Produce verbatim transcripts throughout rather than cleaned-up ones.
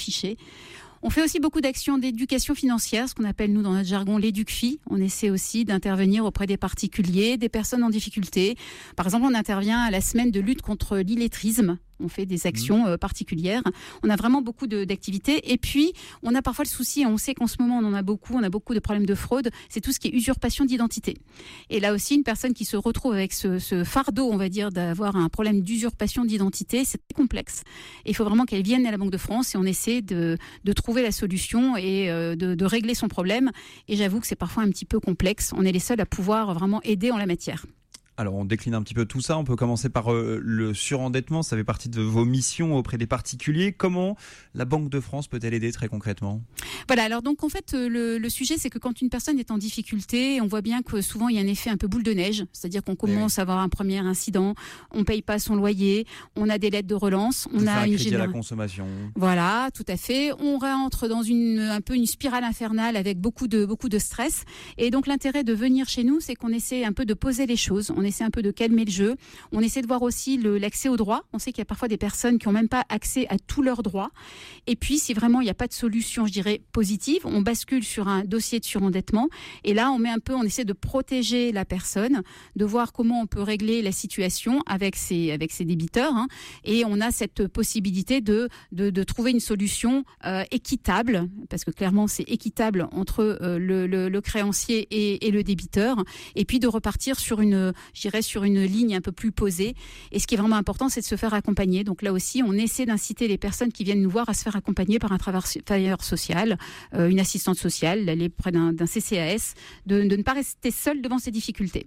fiché. On fait aussi beaucoup d'actions d'éducation financière, ce qu'on appelle nous dans notre jargon l'éduc-fi. On essaie aussi d'intervenir auprès des particuliers, des personnes en difficulté. Par exemple, on intervient à la semaine de lutte contre l'illettrisme. On fait des actions euh, particulières. On a vraiment beaucoup de, d'activités. Et puis, on a parfois le souci, on sait qu'en ce moment, on en a beaucoup, on a beaucoup de problèmes de fraude, c'est tout ce qui est usurpation d'identité. Et là aussi, une personne qui se retrouve avec ce, ce fardeau, on va dire, d'avoir un problème d'usurpation d'identité, c'est très complexe. Et il faut vraiment qu'elle vienne à la Banque de France et on essaie de, de trouver la solution et euh, de, de régler son problème. Et j'avoue que c'est parfois un petit peu complexe. On est les seuls à pouvoir vraiment aider en la matière. Alors, on décline un petit peu tout ça. On peut commencer par euh, le surendettement. Ça fait partie de vos missions auprès des particuliers. Comment la Banque de France peut-elle aider très concrètement ? Voilà, alors donc en fait, le, le sujet, c'est que quand une personne est en difficulté, on voit bien que souvent, il y a un effet un peu boule de neige. C'est-à-dire qu'on commence oui. à avoir un premier incident, on ne paye pas son loyer, on a des lettres de relance, on a un une crédit général... à la consommation. Voilà, tout à fait. On rentre dans une, un peu une spirale infernale avec beaucoup de, beaucoup de stress. Et donc, l'intérêt de venir chez nous, c'est qu'on essaie un peu de poser les choses. On essaie un peu de calmer le jeu. On essaie de voir aussi le, l'accès aux droits. On sait qu'il y a parfois des personnes qui n'ont même pas accès à tous leurs droits. Et puis, si vraiment il n'y a pas de solution, je dirais, positive, on bascule sur un dossier de surendettement. Et là, on met un peu, on essaie de protéger la personne, de voir comment on peut régler la situation avec ses, avec ses débiteurs. Hein. Et on a cette possibilité de, de, de trouver une solution euh, équitable, parce que clairement, c'est équitable entre euh, le, le, le créancier et, et le débiteur. Et puis, de repartir sur une, je dirais, sur une ligne un peu plus posée. Et ce qui est vraiment important, c'est de se faire accompagner. Donc là aussi, on essaie d'inciter les personnes qui viennent nous voir à se faire accompagner par un travailleur social, euh, une assistante sociale, d'aller près d'un, d'un C C A S, de, de ne pas rester seul devant ces difficultés.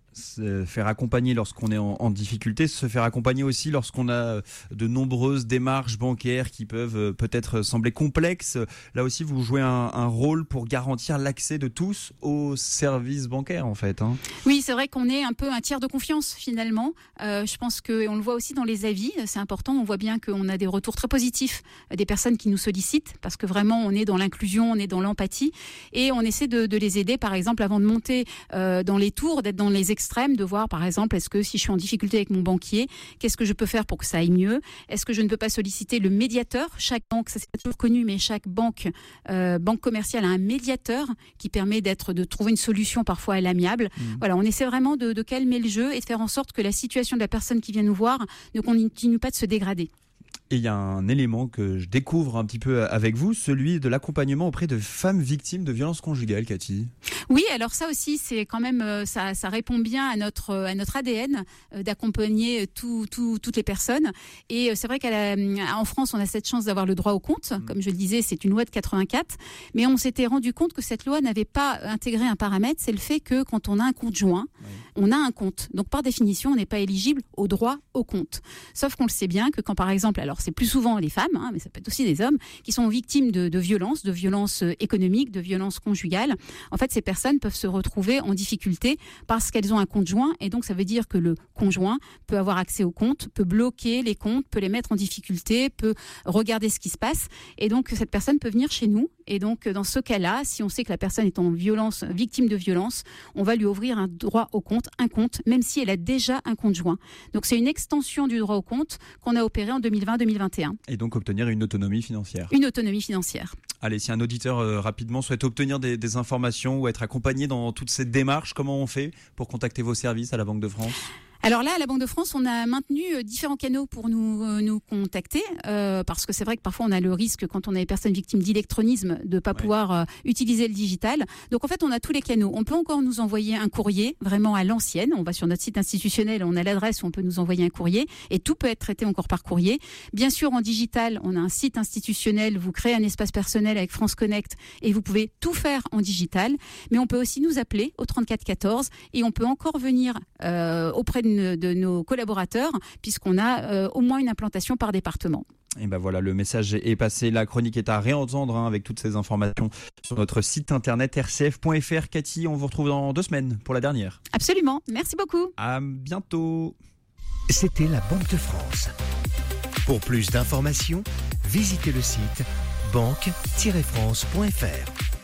Se faire accompagner lorsqu'on est en, en difficulté, se faire accompagner aussi lorsqu'on a de nombreuses démarches bancaires qui peuvent peut-être sembler complexes. Là aussi, vous jouez un, un rôle pour garantir l'accès de tous aux services bancaires, en fait. Hein. Oui, c'est vrai qu'on est un peu un tiers de confiance, finalement. Euh, je pense qu'on le voit aussi dans les avis, c'est important. On voit bien qu'on a des retours très positifs des personnes qui nous sollicitent, parce que vraiment, on est dans l'inclusion, on est dans l'empathie, et on essaie de, de les aider, par exemple, avant de monter euh, dans les tours, d'être dans les extrêmes, de voir par exemple, est-ce que si je suis en difficulté avec mon banquier, qu'est-ce que je peux faire pour que ça aille mieux ? Est-ce que je ne peux pas solliciter le médiateur ? Chaque banque, ça c'est pas toujours connu, mais chaque banque, euh, banque commerciale a un médiateur qui permet d'être, de trouver une solution parfois à l'amiable. Mmh. Voilà, on essaie vraiment de, de calmer le jeu et de faire en sorte que la situation de la personne qui vient nous voir ne continue pas de se dégrader. Et il y a un élément que je découvre un petit peu avec vous, celui de l'accompagnement auprès de femmes victimes de violences conjugales, Cathy. Oui, alors ça aussi, c'est quand même, ça, ça répond bien à notre, à notre A D N euh, d'accompagner tout, tout, toutes les personnes. Et c'est vrai qu'en France, on a cette chance d'avoir le droit au compte. Mmh. Comme je le disais, c'est une loi de quatre-vingt-quatre. Mais on s'était rendu compte que cette loi n'avait pas intégré un paramètre, c'est le fait que quand on a un compte joint, oui. on a un compte. Donc par définition, on n'est pas éligible au droit au compte. Sauf qu'on le sait bien que quand par exemple, alors c'est plus souvent les femmes, hein, mais ça peut être aussi des hommes, qui sont victimes de, de violences, de violences économiques, de violences conjugales. En fait, ces personnes peuvent se retrouver en difficulté parce qu'elles ont un compte joint. Et donc, ça veut dire que le conjoint peut avoir accès au compte, peut bloquer les comptes, peut les mettre en difficulté, peut regarder ce qui se passe. Et donc, cette personne peut venir chez nous. Et donc, dans ce cas-là, si on sait que la personne est en violence, victime de violence, on va lui ouvrir un droit au compte, un compte, même si elle a déjà un compte joint. Donc, c'est une extension du droit au compte qu'on a opéré en deux mille vingt deux mille vingt et un. Et donc obtenir une autonomie financière. Une autonomie financière. Allez, si un auditeur euh, rapidement souhaite obtenir des, des informations ou être accompagné dans toute cette démarche, comment on fait pour contacter vos services à la Banque de France ? Alors là, à la Banque de France, on a maintenu différents canaux pour nous, euh, nous contacter, euh, parce que c'est vrai que parfois on a le risque, quand on a des personnes victimes d'électronisme, de ne pas ouais. pouvoir euh, utiliser le digital. Donc en fait, on a tous les canaux. On peut encore nous envoyer un courrier, vraiment à l'ancienne. On va sur notre site institutionnel, on a l'adresse où on peut nous envoyer un courrier, et tout peut être traité encore par courrier. Bien sûr, en digital, on a un site institutionnel, vous créez un espace personnel avec France Connect, et vous pouvez tout faire en digital. Mais on peut aussi nous appeler au trente-quatre quatorze, et on peut encore venir euh, auprès de de nos collaborateurs, puisqu'on a euh, au moins une implantation par département. Et ben voilà, le message est passé. La chronique est à réentendre hein, avec toutes ces informations sur notre site internet r c f point f r. Cathy, on vous retrouve dans deux semaines pour la dernière. Absolument, merci beaucoup. À bientôt. C'était la Banque de France. Pour plus d'informations, visitez le site banque tiret france point f r.